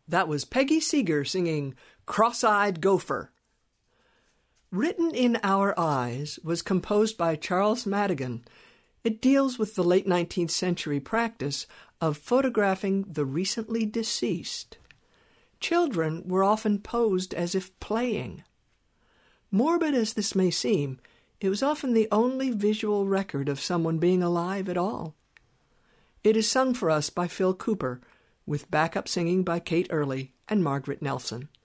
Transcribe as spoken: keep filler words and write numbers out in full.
That was Peggy Seeger singing Cross-Eyed Gopher. Written in Our Eyes was composed by Charles Madigan. It deals with the late nineteenth century practice of photographing the recently deceased. Children were often posed as if playing. Morbid as this may seem, it was often the only visual record of someone being alive at all. It is sung for us by Phil Cooper, with backup singing by Kate Early and Margaret Nelson.